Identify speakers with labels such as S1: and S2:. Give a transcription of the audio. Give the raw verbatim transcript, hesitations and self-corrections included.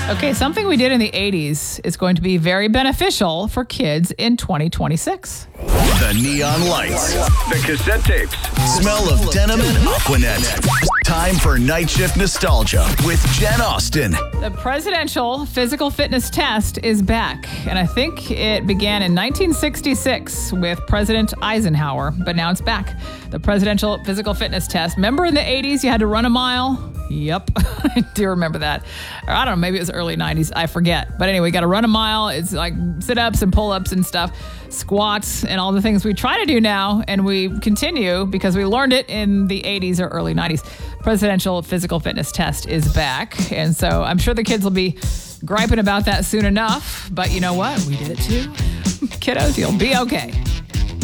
S1: Okay, something we did in the eighties is going to be very beneficial for kids in twenty twenty-six.
S2: The neon lights, the cassette tapes, smell of denim and Aquanet. Time for Night Shift Nostalgia with Jen Austen.
S1: The presidential physical fitness test is back, and I think it began in nineteen sixty-six with President Eisenhower, but now it's back. The presidential physical fitness test. Remember in the eighties you had to run a mile? Yep, I do remember that. Or I don't know, maybe it was early nineties. I forget. But anyway, got to run a mile. It's like sit-ups and pull-ups and stuff, squats and all the things we try to do now, and we continue because we learned it in the eighties or early nineties. Presidential physical fitness test is back, and so I'm sure the kids will be griping about that soon enough. But you know what? We did it too. Kiddos, you'll be okay.